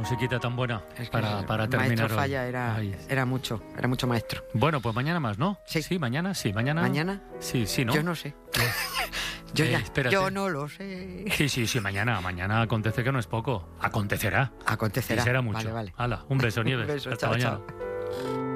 musiquita tan buena Es que para terminar Maestro hoy. Falla era mucho maestro. Bueno, pues mañana más, ¿no? Sí. Mañana. ¿Mañana? Sí, ¿no? Yo no sé. Espérate. Yo no lo sé. Sí, mañana acontece que no es poco. Acontecerá. Acontecerá. Y será mucho. Vale. Hala, un beso, Nieves. Un beso, Hasta chao, mañana. chao.